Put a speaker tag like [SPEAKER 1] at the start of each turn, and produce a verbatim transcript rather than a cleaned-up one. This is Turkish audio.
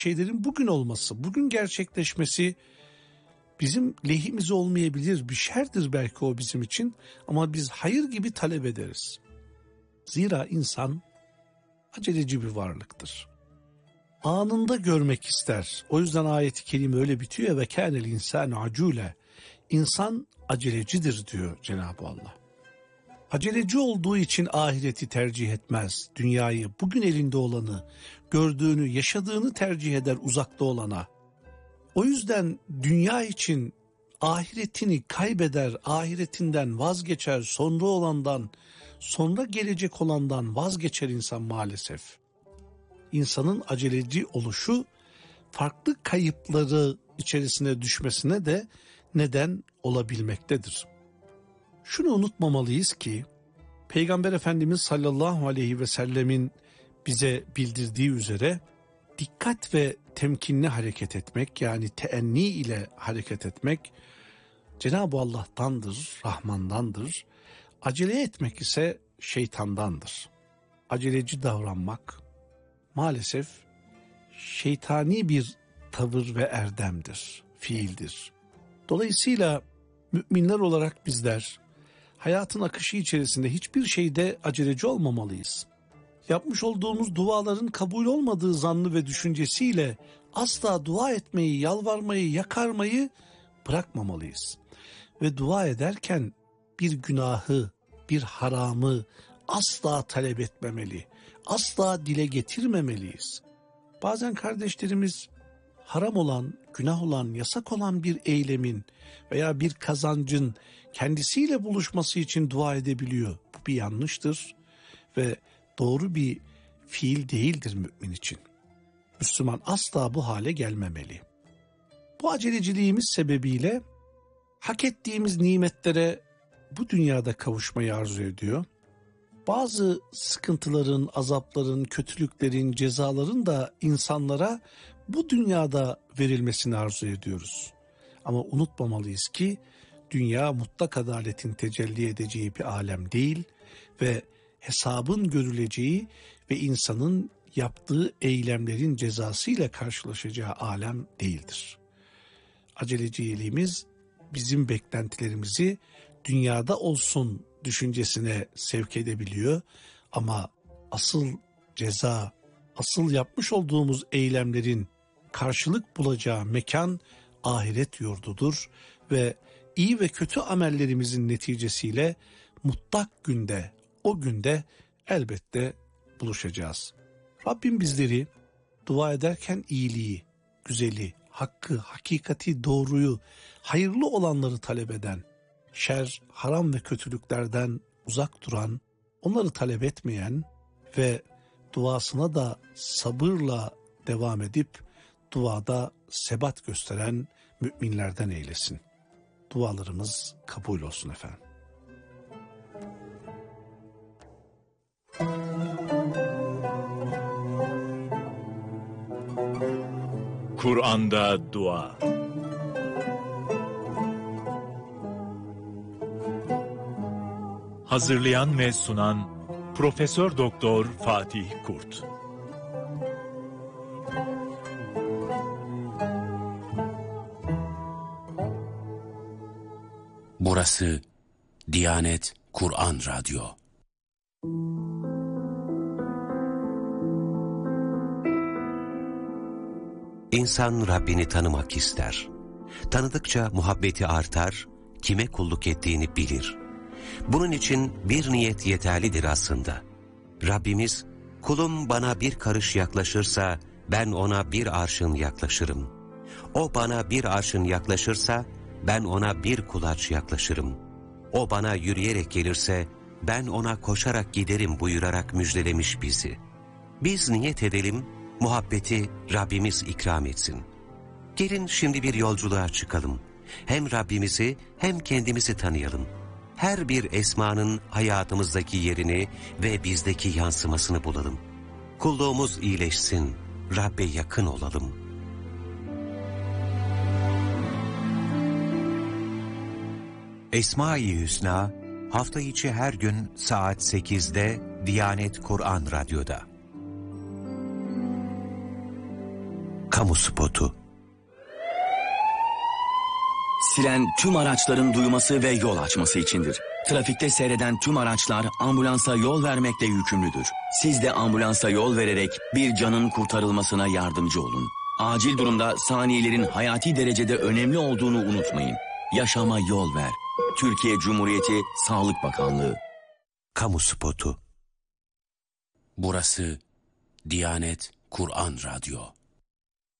[SPEAKER 1] şeylerin bugün olması, bugün gerçekleşmesi bizim lehimize olmayabilir, bir şerdir belki o bizim için, ama biz hayır gibi talep ederiz. Zira insan aceleci bir varlıktır. Anında görmek ister. O yüzden ayet-i kerime öyle bitiyor, ve kânel insânu acûle. İnsan acelecidir diyor Cenab-ı Allah. Aceleci olduğu için ahireti tercih etmez. Dünyayı, bugün elinde olanı, gördüğünü, yaşadığını tercih eder uzakta olana. O yüzden dünya için ahiretini kaybeder, ahiretinden vazgeçer, sonra olandan, sonra gelecek olandan vazgeçer insan maalesef. İnsanın aceleci oluşu farklı kayıpları içerisine düşmesine de neden olabilmektedir. Şunu unutmamalıyız ki Peygamber Efendimiz sallallahu aleyhi ve sellemin bize bildirdiği üzere dikkat ve temkinli hareket etmek, yani teenni ile hareket etmek Cenab-ı Allah'tandır, Rahman'dandır. Acele etmek ise şeytandandır. Aceleci davranmak maalesef şeytani bir tavır ve erdemdir, fiildir. Dolayısıyla müminler olarak bizler hayatın akışı içerisinde hiçbir şeyde aceleci olmamalıyız. Yapmış olduğumuz duaların kabul olmadığı zannı ve düşüncesiyle asla dua etmeyi, yalvarmayı, yakarmayı bırakmamalıyız. Ve dua ederken bir günahı, bir haramı asla talep etmemeli, asla dile getirmemeliyiz. Bazen kardeşlerimiz haram olan, günah olan, yasak olan bir eylemin veya bir kazancın kendisiyle buluşması için dua edebiliyor. Bu bir yanlıştır ve doğru bir fiil değildir mümin için. Müslüman asla bu hale gelmemeli. Bu aceleciliğimiz sebebiyle hak ettiğimiz nimetlere bu dünyada kavuşmayı arzu ediyor. Bazı sıkıntıların, azapların, kötülüklerin, cezaların da insanlara bu dünyada verilmesini arzu ediyoruz. Ama unutmamalıyız ki dünya mutlak adaletin tecelli edeceği bir alem değil ve hesabın görüleceği ve insanın yaptığı eylemlerin cezasıyla karşılaşacağı alem değildir. Aceleciliğimiz bizim beklentilerimizi dünyada olsun düşüncesine sevk edebiliyor, ama asıl ceza, asıl yapmış olduğumuz eylemlerin karşılık bulacağı mekan ahiret yurdudur ve iyi ve kötü amellerimizin neticesiyle mutlak günde, o günde elbette buluşacağız. Rabbim bizleri dua ederken iyiliği, güzeli, hakkı, hakikati, doğruyu, hayırlı olanları talep eden, şer, haram ve kötülüklerden uzak duran, onları talep etmeyen ve duasına da sabırla devam edip duada sebat gösteren müminlerden eylesin. Dualarımız kabul olsun efendim.
[SPEAKER 2] Kur'an'da dua. Hazırlayan ve sunan Profesör Doktor Fatih Kurt.
[SPEAKER 3] Burası Diyanet Kur'an Radyo. İnsan Rabbini tanımak ister. Tanıdıkça muhabbeti artar, kime kulluk ettiğini bilir. Bunun için bir niyet yeterlidir aslında. Rabbimiz, kulum bana bir karış yaklaşırsa ben ona bir arşın yaklaşırım. O bana bir arşın yaklaşırsa ben ona bir kulaç yaklaşırım. O bana yürüyerek gelirse ben ona koşarak giderim buyurarak müjdelemiş bizi. Biz niyet edelim, muhabbeti Rabbimiz ikram etsin. Gelin şimdi bir yolculuğa çıkalım. Hem Rabbimizi hem kendimizi tanıyalım. Her bir esmanın hayatımızdaki yerini ve bizdeki yansımasını bulalım. Kulluğumuz iyileşsin, Rabbe yakın olalım.
[SPEAKER 4] Esma-i Hüsna, hafta içi her gün saat sekizde Diyanet Kur'an Radyo'da.
[SPEAKER 3] Kamu spotu.
[SPEAKER 5] Siren tüm araçların duyması ve yol açması içindir. Trafikte seyreden tüm araçlar ambulansa yol vermekle yükümlüdür. Siz de ambulansa yol vererek bir canın kurtarılmasına yardımcı olun. Acil durumda saniyelerin hayati derecede önemli olduğunu unutmayın. Yaşama yol ver. Türkiye Cumhuriyeti Sağlık Bakanlığı.
[SPEAKER 3] Kamu spotu.
[SPEAKER 6] Burası Diyanet Kur'an Radyo.